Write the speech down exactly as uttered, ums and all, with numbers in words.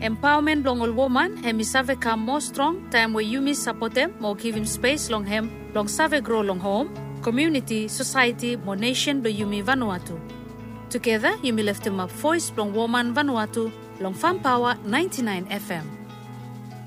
Empowerment long all woman, hemi save come more strong, time where you miss support them, more give him space long hem, long save grow long home, community, society, more nation do Yumi Vanuatu. Together, Yumi left him up voice long woman Vanuatu, long Farm Power ninety-nine F M.